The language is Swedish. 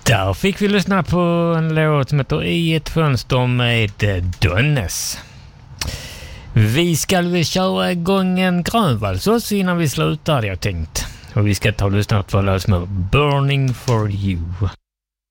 Där fick vi lyssna på en låt som heter I ett fönster med Dönnes. Vi ska väl köra igång en grönvals också innan vi slutar, jag tänkt. Och vi ska ta och lyssna på en låt som heter Burning for You.